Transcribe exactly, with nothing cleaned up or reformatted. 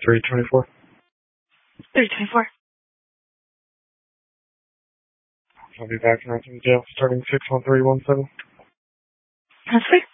three twenty-four. three twenty-four. I'll be back in the jail starting six one three one seven. That's right.